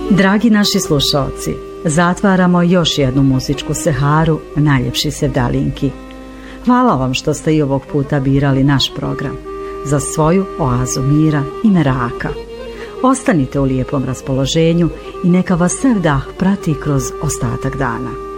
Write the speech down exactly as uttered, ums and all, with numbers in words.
Dragi naši slušaoci, zatvaramo još jednu muzičku seharu najljepši sevdalinki. Hvala vam što ste i ovog puta birali naš program za svoju oazu mira i meraka. Ostanite u lijepom raspoloženju i neka vas sevdah prati kroz ostatak dana.